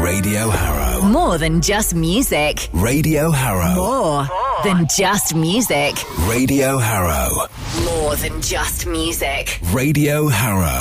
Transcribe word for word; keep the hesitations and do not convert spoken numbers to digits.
Radio Harrow. More than just music. Radio Harrow. More than just music. Radio Harrow. More than just music. Radio Harrow.